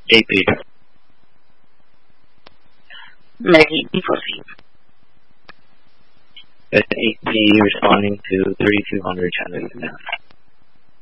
AP. Maggie, proceed. AP responding to 3200 Chattanooga.